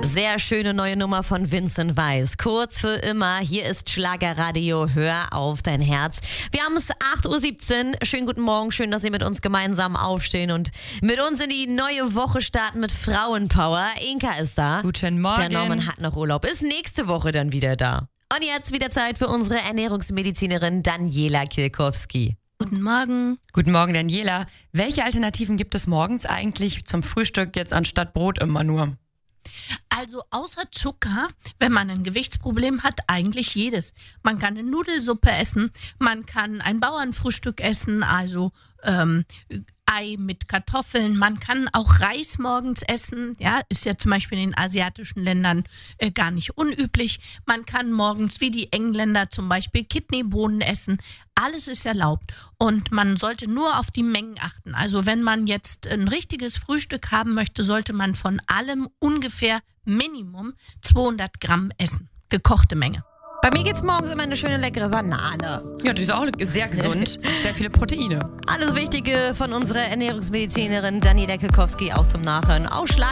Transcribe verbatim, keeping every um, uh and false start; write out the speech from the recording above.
Sehr schöne neue Nummer von Vincent Weiss. Kurz für immer, hier ist Schlagerradio, hör auf dein Herz. Wir haben es acht Uhr siebzehn. Schönen guten Morgen, schön, dass Sie mit uns gemeinsam aufstehen und mit uns in die neue Woche starten mit Frauenpower. Inka ist da. Guten Morgen. Der Norman hat noch Urlaub, ist nächste Woche dann wieder da. Und jetzt wieder Zeit für unsere Ernährungsmedizinerin Daniela Kilkowski. Guten Morgen. Guten Morgen, Daniela. Welche Alternativen gibt es morgens eigentlich zum Frühstück jetzt anstatt Brot immer nur? Also außer Zucker, wenn man ein Gewichtsproblem hat, eigentlich jedes. Man kann eine Nudelsuppe essen, man kann ein Bauernfrühstück essen, also ähm, Ei mit Kartoffeln. Man kann auch Reis morgens essen, ja, ist ja zum Beispiel in den asiatischen Ländern äh, gar nicht unüblich. Man kann morgens wie die Engländer zum Beispiel Kidneybohnen essen. Alles ist erlaubt und man sollte nur auf die Mengen achten. Also wenn man jetzt ein richtiges Frühstück haben möchte, sollte man von allem ungefähr Minimum zweihundert Gramm essen. Gekochte Menge. Bei mir gibt's morgens immer eine schöne leckere Banane. Ja, die ist auch sehr gesund. Sehr viele Proteine. Alles Wichtige von unserer Ernährungsmedizinerin Daniela Kilkowski auch zum Nachhören auf Schlag